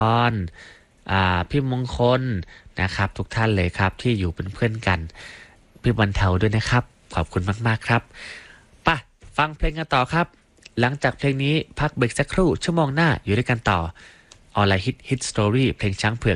รพี่มงคลนะครับทุกท่านเลยครับที่อยู่เป็นเพื่อนกันพี่บรรเทาด้วยนะครับขอบคุณมากๆครับป่ะฟังเพลงกันต่อครับหลังจากเพลงนี้พักเบรกสักครู่ชั่วโมงหน้าอยู่ด้วยกันต่อออนไลน์ฮิตสตอรี่เพลงช้างเผือก